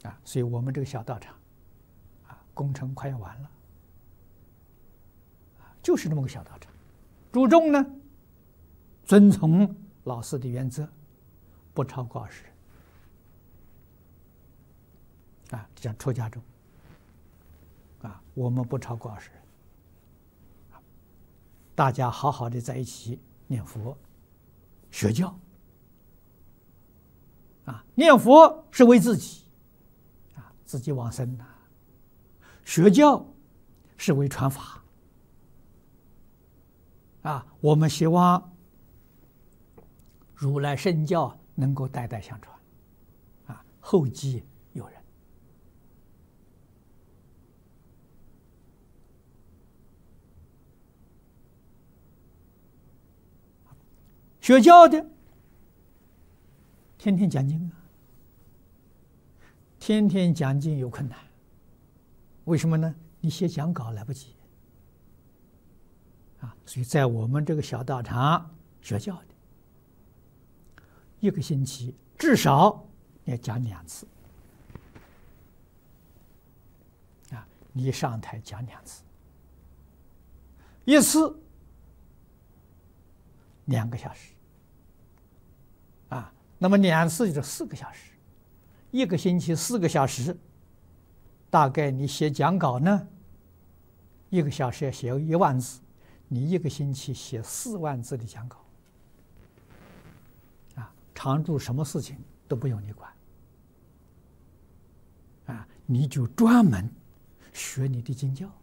所以我们这个小道场工程快要完了，就是这么个小道场。注重呢，遵从老师的原则，不超过20人。这叫出家众。我们不超过20人。大家好好的在一起念佛、学教。念佛是为自己，自己往生学教是为传法。我们希望如来圣教能够代代相传，后继有人。学教的天天讲经天天讲经有困难，为什么呢？你写讲稿来不及所以在我们这个小道场学教的，一个星期至少要讲2次你上台讲2次，一次2个小时那么2次就是4个小时，一个星期4个小时，大概你写讲稿呢，1个小时要写1万字，你1个星期写4万字的讲稿常住什么事情都不用你管你就专门学你的经教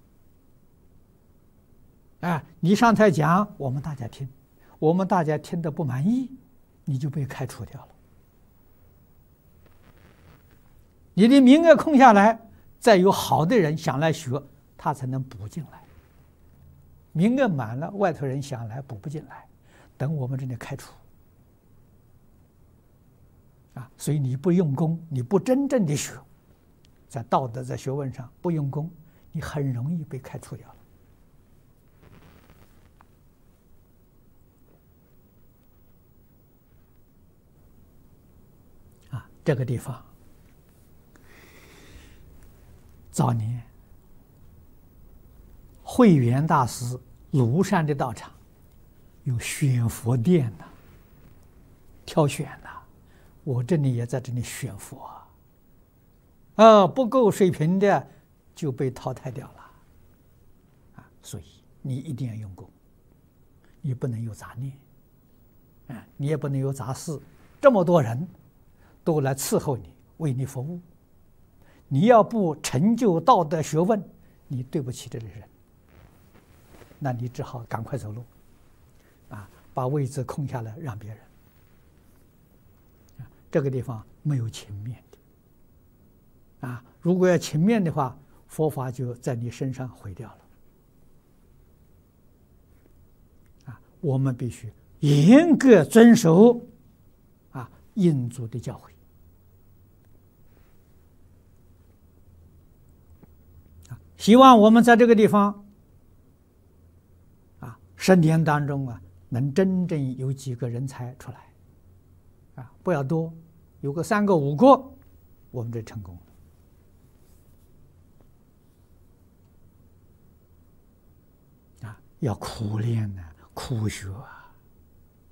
你上台讲，我们大家听，我们大家听得不满意，你就被开除掉了。你的名额空下来，再有好的人想来学，他才能补进来。名额满了，外头人想来补不进来，等我们这里开除所以你不用功，你不真正的学，在道德在学问上不用功，你很容易被开除掉了。这个地方早年慧远大师庐山的道场有选佛殿挑选我这里也在这里选佛不够水平的就被淘汰掉了所以你一定要用功，你不能有杂念你也不能有杂事，这么多人都来伺候你，为你服务，你要不成就道德学问，你对不起这个人，那你只好赶快走路把位置空下来让别人。这个地方没有情面的如果要情面的话，佛法就在你身上毁掉了我们必须严格遵守印祖的教诲希望我们在这个地方10年当中能真正有几个人才出来不要多，有个3个5个，我们就成功了要苦练苦学